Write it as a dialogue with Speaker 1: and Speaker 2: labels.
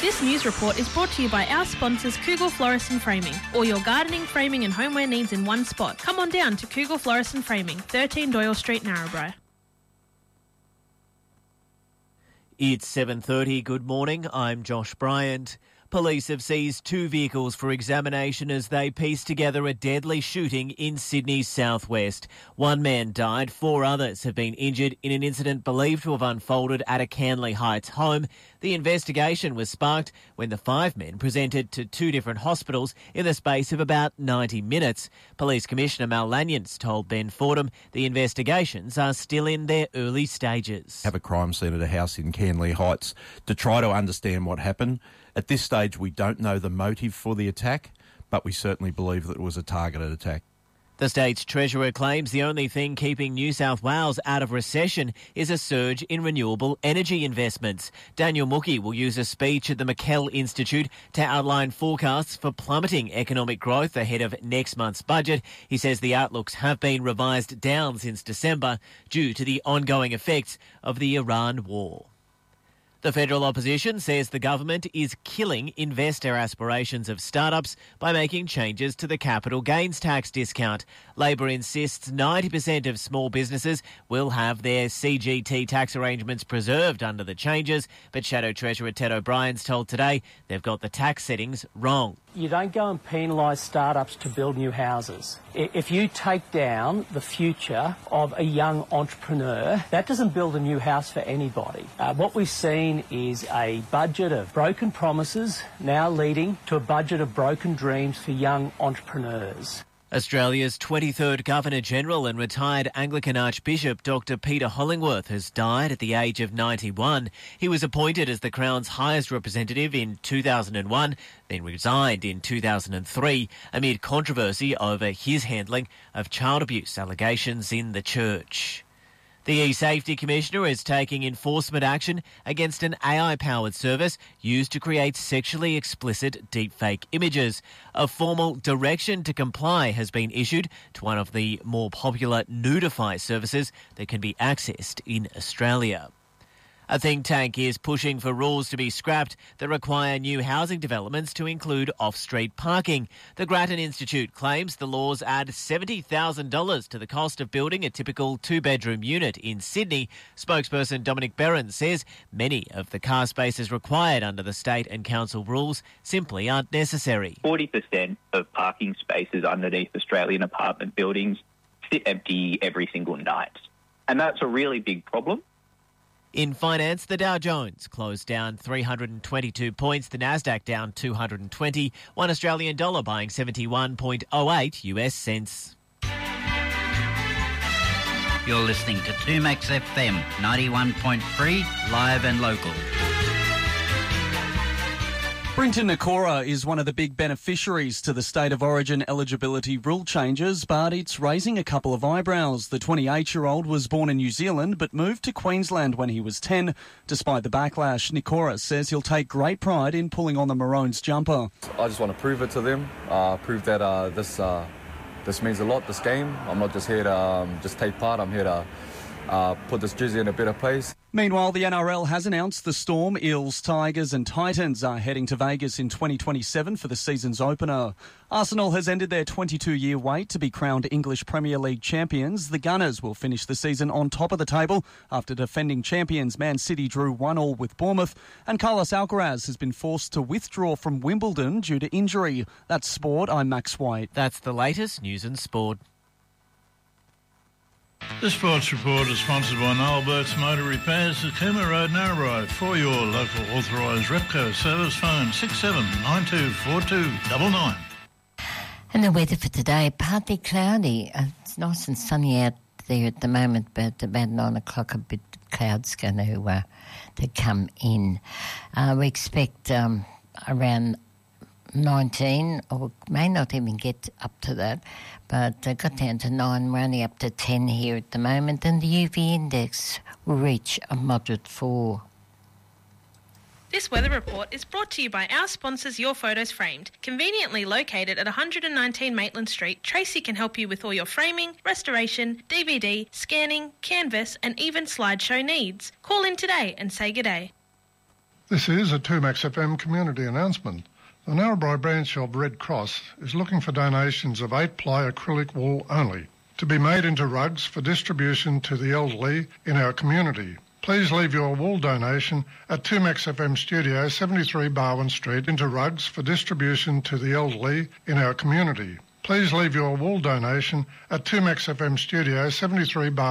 Speaker 1: This news report is brought to you by our sponsors Kugel Florist and Framing. All your gardening, framing and homeware needs in one spot. Come on down to Kugel Florist and Framing, 13 Doyle Street, Narrabri.
Speaker 2: It's 7:30. Good morning. I'm Josh Bryant. Police have seized 2 vehicles for examination as they piece together a deadly shooting in Sydney's southwest. 1 man died, 4 others have been injured in an incident believed to have unfolded at a Canley Heights home. The investigation was sparked when the 5 men presented to 2 different hospitals in the space of about 90 minutes. Police Commissioner Mal Lanyons told Ben Fordham the investigations are still in their early stages.
Speaker 3: Have a crime scene at a house in Canley Heights to try to understand what happened. At this stage, we don't know the motive for the attack, but we certainly believe that it was a targeted attack.
Speaker 2: The state's treasurer claims the only thing keeping New South Wales out of recession is a surge in renewable energy investments. Daniel Mookie will use a speech at the McKell Institute to outline forecasts for plummeting economic growth ahead of next month's budget. He says the outlooks have been revised down since December due to the ongoing effects of the Iran war. The federal opposition says the government is killing investor aspirations of startups by making changes to the capital gains tax discount. Labor insists 90% of small businesses will have their CGT tax arrangements preserved under the changes, but Shadow Treasurer Ted O'Brien's told Today they've got the tax settings wrong.
Speaker 4: You don't go and penalise startups to build new houses. If you take down the future of a young entrepreneur, that doesn't build a new house for anybody. What we've seen is a budget of broken promises now leading to a budget of broken dreams for young entrepreneurs.
Speaker 2: Australia's 23rd Governor-General and retired Anglican Archbishop Dr Peter Hollingworth has died at the age of 91. He was appointed as the Crown's highest representative in 2001, then resigned in 2003 amid controversy over his handling of child abuse allegations in the church. The E-Safety Commissioner is taking enforcement action against an AI-powered service used to create sexually explicit deepfake images. A formal direction to comply has been issued to one of the more popular Nudify services that can be accessed in Australia. A think tank is pushing for rules to be scrapped that require new housing developments to include off-street parking. The Grattan Institute claims the laws add $70,000 to the cost of building a typical 2-bedroom unit in Sydney. Spokesperson Dominic Berrin says many of the car spaces required under the state and council rules simply aren't necessary.
Speaker 5: 40% of parking spaces underneath Australian apartment buildings sit empty every single night. And that's a really big problem.
Speaker 2: In finance, the Dow Jones closed down 322 points, the Nasdaq down 220, $1 Australian dollar buying 71.08 US cents.
Speaker 6: You're listening to 2Max FM 91.3, live and local.
Speaker 7: Brinton Nakora is one of the big beneficiaries to the State of Origin eligibility rule changes, but it's raising a couple of eyebrows. The 28-year-old was born in New Zealand but moved to Queensland when he was 10. Despite the backlash, Nakora says he'll take great pride in pulling on the Maroons jumper.
Speaker 8: I just want to prove it to them, prove that this means a lot, this game. I'm not just here to just take part, I'm here to put this jersey in a better place.
Speaker 7: Meanwhile, the NRL has announced the Storm, Eels, Tigers and Titans are heading to Vegas in 2027 for the season's opener. Arsenal has ended their 22-year wait to be crowned English Premier League champions. The Gunners will finish the season on top of the table after defending champions Man City drew 1-1 with Bournemouth. And Carlos Alcaraz has been forced to withdraw from Wimbledon due to injury. That's sport. I'm Max White.
Speaker 2: That's the latest news and sport.
Speaker 9: This sports report is sponsored by Noel Burke's Motor Repairs at Cooma Road, Narrabri. For your local authorised Repco service, phone 67924299.
Speaker 10: And the weather for today, partly cloudy. It's nice and sunny out there at the moment, but about 9 o'clock a bit clouds going to come in. We expect around 19, or may not even get up to that, but got down to 9. We're only up to 10 here at the moment, and the UV index will reach a moderate 4.
Speaker 1: This weather report is brought to you by our sponsors Your Photos Framed. Conveniently located at 119 Maitland Street, Tracy can help you with all your framing, restoration, DVD, scanning, canvas and even slideshow needs. Call in today and say good day.
Speaker 11: This is a 2Max FM community announcement. The Narrabri branch of Red Cross is looking for donations of 8-ply acrylic wool only to be made into rugs for distribution to the elderly in our community. Please leave your wool donation at 2Max FM Studio, 73 Barwon Street, into rugs for distribution to the elderly in our community. Please leave your wool donation at 2Max FM Studio, 73 Barwon